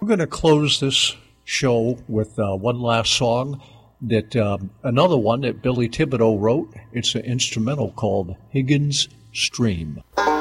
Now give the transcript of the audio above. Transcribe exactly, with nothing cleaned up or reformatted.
We're going to close this show with uh, one last song, that um, another one that Billy Thibodeau wrote. It's an instrumental called Higgins Stream.